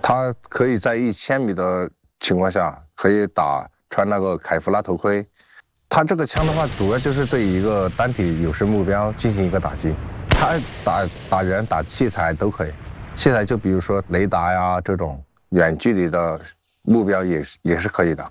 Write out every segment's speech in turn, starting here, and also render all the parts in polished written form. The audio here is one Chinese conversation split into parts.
它可以在1000米的情况下可以穿那个凯夫拉头盔。它这个枪的话，主要就是对一个单体有生目标进行一个打击。它打人、打器材都可以。器材就比如说雷达呀这种远距离的目标也是可以的。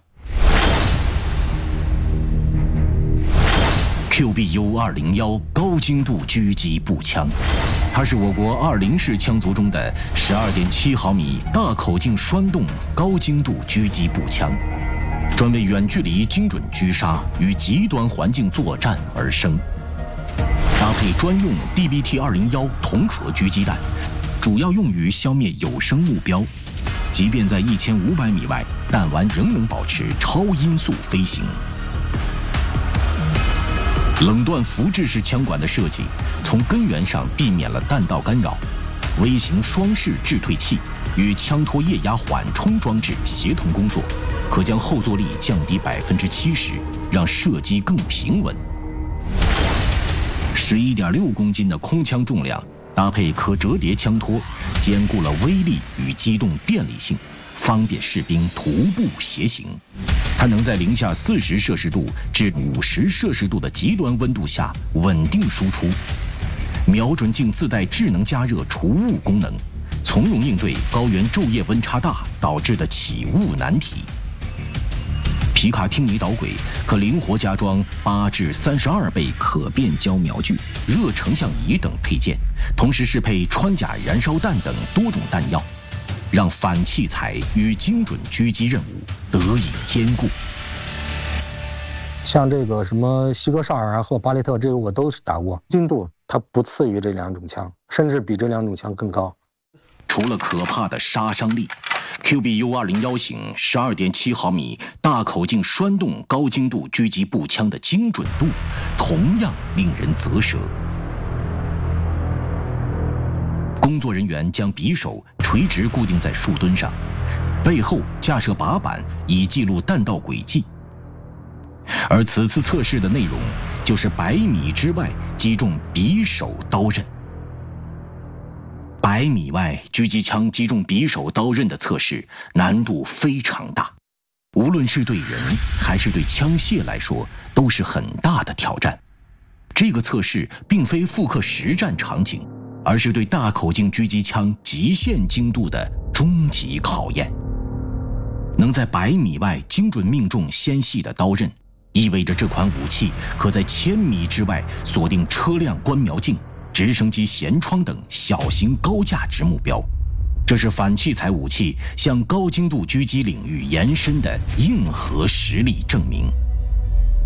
QBU201高精度狙击步枪，它是我国20式枪族中的12.7毫米大口径栓动高精度狙击步枪，专为远距离精准狙杀与极端环境作战而生。搭配专用 DBT201铜壳狙击弹，主要用于消灭有生目标。即便在1500米外，弹丸仍能保持超音速飞行。冷锻浮制式枪管的设计，从根源上避免了弹道干扰。微型双式制退器与枪托液压缓冲装置协同工作，可将后坐力降低70%，让射击更平稳。11.6公斤的空枪重量，搭配可折叠枪托，兼顾了威力与机动便利性，方便士兵徒步携行。它能在零下40摄氏度至50摄氏度的极端温度下稳定输出。瞄准镜自带智能加热除雾功能，从容应对高原昼夜温差大导致的起雾难题。皮卡汀尼导轨可灵活加装8至32倍可变焦瞄具、热成像仪等配件，同时适配穿甲燃烧弹等多种弹药，让反器材与精准狙击任务得以兼顾。 像这个什么西格沙尔和巴雷特，这个我都是打过，精度它不次于这2种枪，甚至比这2种枪更高。 除了可怕的杀伤力，QBU201型12.7毫米大口径栓动高精度狙击步枪的精准度，同样令人啧舌。工作人员将匕首垂直固定在树墩上，背后架设靶板以记录弹道轨迹。而此次测试的内容就是100米之外击中匕首刀刃。100米外狙击枪击中匕首刀刃的测试难度非常大，无论是对人还是对枪械来说都是很大的挑战。这个测试并非复刻实战场景，而是对大口径狙击枪极限精度的终极考验。能在100米外精准命中纤细的刀刃，意味着这款武器可在1000米之外锁定车辆观瞄镜、直升机舷窗等小型高价值目标。这是反器材武器向高精度狙击领域延伸的硬核实力证明。